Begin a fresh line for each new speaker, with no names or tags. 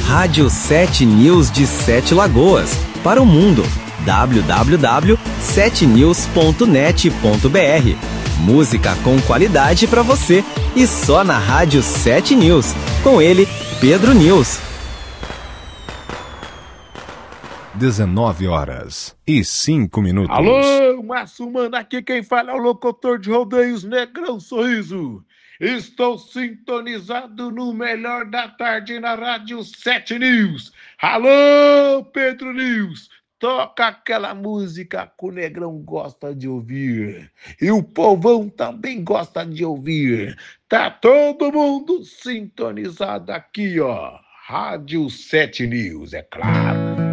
Rádio 7 News de Sete Lagoas, para o mundo. www.7news.net.br. Música com qualidade para você e só na Rádio 7 News. Com ele, Pedro News.
19h05.
Alô, Márcio Mano, aqui quem fala é o locutor de rodeios Negrão Sorriso. Estou sintonizado no melhor da tarde na Rádio 7 News. Alô, Pedro News, toca aquela música que o Negrão gosta de ouvir. E o povão também gosta de ouvir. Tá todo mundo sintonizado aqui, ó. Rádio 7 News, é claro.